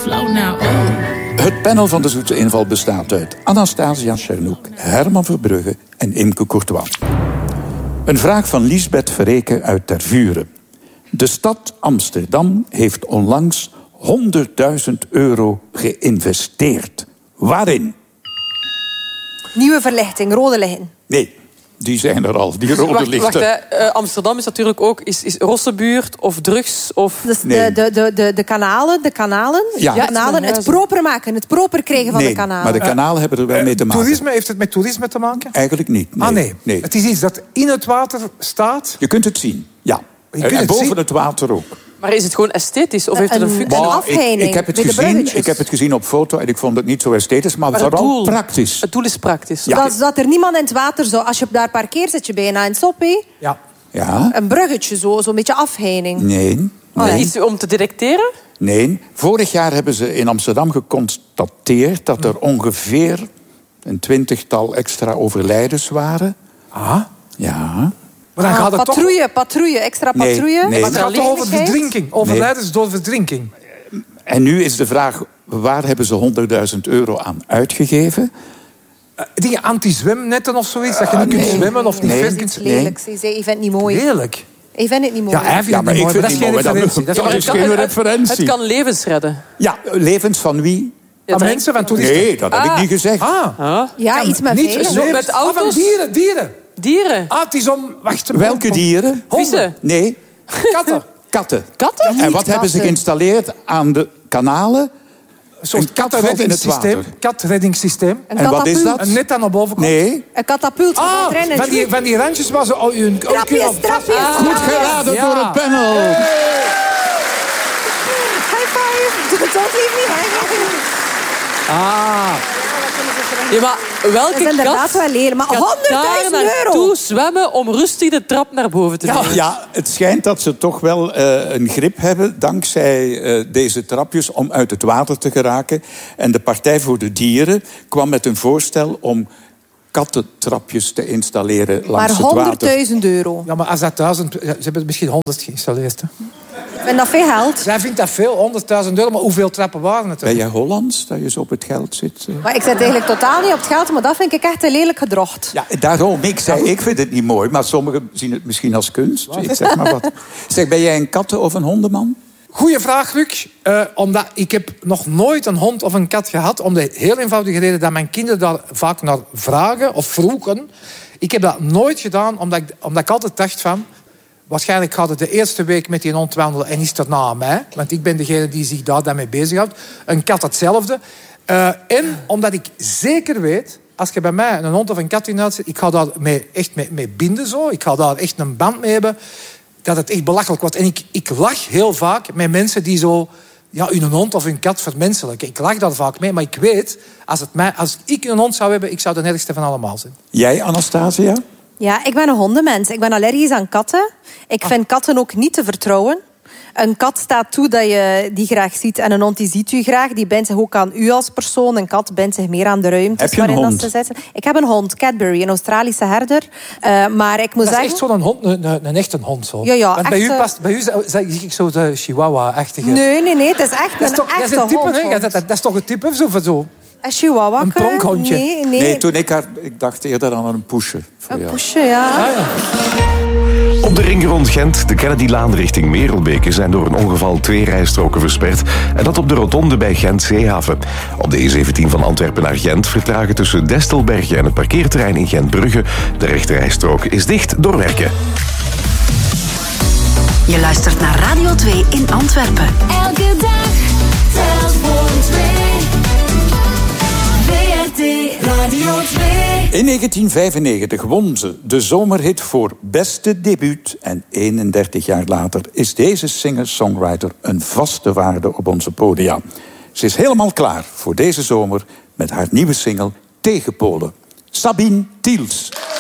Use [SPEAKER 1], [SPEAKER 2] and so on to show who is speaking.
[SPEAKER 1] flauw nou. Oh.
[SPEAKER 2] Het panel van de Zoete Inval bestaat uit Anastasia Tjernoek, Herman Verbrugge en Imke Courtois. Een vraag van Liesbeth Verreken uit Tervuren. De stad Amsterdam heeft onlangs €100.000 geïnvesteerd. Waarin?
[SPEAKER 3] Nieuwe verlichting, rode lichten.
[SPEAKER 2] Nee, die zijn er al, die rode lichten.
[SPEAKER 4] Wacht, Amsterdam is natuurlijk ook is Rossenbuurt of drugs of...
[SPEAKER 3] Dus
[SPEAKER 2] Nee.
[SPEAKER 3] de kanalen.
[SPEAKER 2] Ja.
[SPEAKER 3] De kanalen, het proper maken, het proper krijgen van de kanalen.
[SPEAKER 2] Maar de kanalen hebben er wel mee te maken.
[SPEAKER 5] Toerisme, heeft het met toerisme te maken?
[SPEAKER 2] Eigenlijk niet.
[SPEAKER 5] Nee. Het is iets dat in het water staat.
[SPEAKER 2] Je kunt het zien, ja.
[SPEAKER 5] Je kunt
[SPEAKER 2] En
[SPEAKER 5] het
[SPEAKER 2] boven
[SPEAKER 5] zien.
[SPEAKER 2] het water ook.
[SPEAKER 4] Maar is het gewoon esthetisch of heeft het een functie?
[SPEAKER 3] Een
[SPEAKER 2] Maar
[SPEAKER 3] afheining
[SPEAKER 2] ik heb het
[SPEAKER 3] bij de
[SPEAKER 2] gezien.
[SPEAKER 3] bruggetjes.
[SPEAKER 2] Ik heb het gezien op foto en ik vond het niet zo esthetisch, maar
[SPEAKER 4] Maar
[SPEAKER 2] vooral praktisch.
[SPEAKER 4] Het doel is praktisch.
[SPEAKER 2] Ja.
[SPEAKER 3] Zodat er niemand in het water zou... Als je daar parkeert, zit je bijna in het soppie.
[SPEAKER 5] Ja.
[SPEAKER 2] Ja?
[SPEAKER 3] Een bruggetje, zo'n beetje afheining.
[SPEAKER 2] Nee.
[SPEAKER 4] Iets om te detecteren?
[SPEAKER 2] Nee. Vorig jaar hebben ze in Amsterdam geconstateerd dat er ongeveer een 20-tal extra overlijdens waren.
[SPEAKER 5] Ah.
[SPEAKER 2] Ja.
[SPEAKER 5] Maar dan gaat het
[SPEAKER 3] Patrouille, extra
[SPEAKER 2] Nee,
[SPEAKER 3] patrouille.
[SPEAKER 2] nee.
[SPEAKER 5] Maar het gaat toch over verdrinking. Overlijdens
[SPEAKER 2] Nee.
[SPEAKER 5] door verdrinking.
[SPEAKER 2] En nu is de vraag, waar hebben ze €100.000 aan uitgegeven?
[SPEAKER 5] Dingen anti-zwemnetten of zoiets. Dat je niet kunt zwemmen of niet
[SPEAKER 2] Nee.
[SPEAKER 5] ver
[SPEAKER 3] Dat
[SPEAKER 5] kunt
[SPEAKER 3] is lelijk. Hij vindt het niet mooi.
[SPEAKER 5] Lelijk.
[SPEAKER 3] Hij vindt het niet mooi.
[SPEAKER 5] Ja, hij vindt
[SPEAKER 2] Ja, maar
[SPEAKER 5] het
[SPEAKER 2] ik
[SPEAKER 5] niet mooi.
[SPEAKER 2] vind
[SPEAKER 5] Dat
[SPEAKER 2] het
[SPEAKER 5] is
[SPEAKER 2] niet
[SPEAKER 5] geen
[SPEAKER 2] mooi, maar dat
[SPEAKER 5] referentie. Dat is
[SPEAKER 2] maar
[SPEAKER 5] geen
[SPEAKER 2] het is geen referentie.
[SPEAKER 4] Het kan levens redden.
[SPEAKER 2] Ja, levens van wie?
[SPEAKER 5] Van mensen, van toeristen.
[SPEAKER 2] Nee, dat heb ik niet gezegd.
[SPEAKER 3] Ja, iets met
[SPEAKER 5] Niet
[SPEAKER 3] veilig.
[SPEAKER 4] Zo met auto's?
[SPEAKER 5] Van dieren.
[SPEAKER 4] Dieren.
[SPEAKER 5] Ah, het is om... Wacht.
[SPEAKER 2] Welke dieren?
[SPEAKER 4] Vissen.
[SPEAKER 2] Nee,
[SPEAKER 5] Katten.
[SPEAKER 2] katten.
[SPEAKER 4] Katten?
[SPEAKER 2] En wat hebben ze geïnstalleerd aan de kanalen?
[SPEAKER 5] Een soort
[SPEAKER 2] Een kat valt in het water.
[SPEAKER 5] Katreddingssysteem.
[SPEAKER 3] Een
[SPEAKER 2] En wat is
[SPEAKER 3] katapult.
[SPEAKER 2] dat?
[SPEAKER 5] Een net aan de bovenkant.
[SPEAKER 2] Nee,
[SPEAKER 3] Een katapult van het rennen.
[SPEAKER 5] Van die randjes waar ze al hun...
[SPEAKER 3] Trapjes.
[SPEAKER 2] goed geraden door het panel.
[SPEAKER 3] High five. Doe het alsjeblieft niet high five.
[SPEAKER 4] Ja, maar
[SPEAKER 3] Dat
[SPEAKER 4] welke
[SPEAKER 3] is inderdaad
[SPEAKER 4] kat
[SPEAKER 3] wel lelijk. Maar
[SPEAKER 4] gaat daar
[SPEAKER 3] €100.000.
[SPEAKER 4] naartoe zwemmen om rustig de trap naar boven te nemen?
[SPEAKER 2] Ja, het schijnt dat ze toch wel een grip hebben, dankzij deze trapjes, om uit het water te geraken. En de Partij voor de Dieren kwam met een voorstel om kattentrapjes te installeren langs
[SPEAKER 3] Maar
[SPEAKER 2] het water.
[SPEAKER 3] €100.000.
[SPEAKER 5] Ja, maar als dat 1000... Ze hebben misschien 100 geïnstalleerd. Hè.
[SPEAKER 3] Ik vind dat veel geld.
[SPEAKER 5] Zij vindt dat veel, €100.000. Maar hoeveel trappen waren het?
[SPEAKER 2] Ben jij Hollands, dat je zo op het geld zit?
[SPEAKER 3] Maar ik zit eigenlijk totaal niet op het geld, maar dat vind ik echt een lelijk gedrocht.
[SPEAKER 2] Ja, daarom. Ik vind het niet mooi, maar sommigen zien het misschien als kunst. Ik zeg maar wat. Zeg, ben jij een katten- of een hondenman?
[SPEAKER 5] Goeie vraag, Luc. Omdat ik heb nog nooit een hond of een kat gehad. Om de heel eenvoudige reden dat mijn kinderen daar vaak naar vragen of vroegen. Ik heb dat nooit gedaan, omdat ik altijd dacht van... Waarschijnlijk gaat het de eerste week met die hond wandelen en is dat na mij. Want ik ben degene die zich daar dan mee bezighoudt. Een kat hetzelfde. En omdat ik zeker weet... Als je bij mij een hond of een kat in huis zit... Ik ga daar echt mee binden zo. Ik ga daar echt een band mee hebben... dat het echt belachelijk wordt. En ik lach heel vaak met mensen die zo... Ja, hun hond of hun kat vermenselijken. Ik lach daar vaak mee, maar ik weet... Als ik een hond zou hebben, ik zou de ergste van allemaal zijn.
[SPEAKER 2] Jij, Anastasia?
[SPEAKER 3] Ja, ik ben een hondenmens. Ik ben allergisch aan katten. Ik vind katten ook niet te vertrouwen. Een kat staat toe dat je die graag ziet. En een hond die ziet u graag. Die bindt zich ook aan u als persoon. Een kat bindt zich meer aan de ruimtes
[SPEAKER 2] Heb je een
[SPEAKER 3] waarin
[SPEAKER 2] hond?
[SPEAKER 3] dat ze zitten. Ik heb een hond, Cadbury, een Australische herder. Maar ik moet
[SPEAKER 5] Dat is
[SPEAKER 3] zeggen...
[SPEAKER 5] echt zo'n hond, een echte hond. Zo.
[SPEAKER 3] Ja,
[SPEAKER 5] Want bij
[SPEAKER 3] echt,
[SPEAKER 5] u zie ik zo de chihuahua-achtige...
[SPEAKER 3] Nee, het is echt
[SPEAKER 5] Dat is, toch,
[SPEAKER 3] een
[SPEAKER 5] dat is
[SPEAKER 3] echte
[SPEAKER 5] een type,
[SPEAKER 3] hond.
[SPEAKER 5] hè? Dat is toch een type zo?
[SPEAKER 3] Een chihuahua.
[SPEAKER 5] Een pronkhondje.
[SPEAKER 3] Nee.
[SPEAKER 2] Nee, toen ik dacht eerder aan een poesje.
[SPEAKER 3] Een poesje, ja.
[SPEAKER 6] Op de ring rond Gent, de Kennedylaan richting Merelbeke, zijn door een ongeval 2 rijstroken versperd. En dat op de rotonde bij Gent-Zeehaven. Op de E17 van Antwerpen naar Gent vertragen tussen Destelbergen en het parkeerterrein in Gent-Brugge. De rechterrijstrook is dicht door werken.
[SPEAKER 7] Je luistert naar Radio 2 in Antwerpen.
[SPEAKER 8] Elke dag telt voor 2. VRT Radio 2.
[SPEAKER 2] In 1995 won ze de zomerhit voor beste debuut. En 31 jaar later is deze singer-songwriter een vaste waarde op onze podia. Ze is helemaal klaar voor deze zomer met haar nieuwe single Tegenpolen. Sabine Tiels.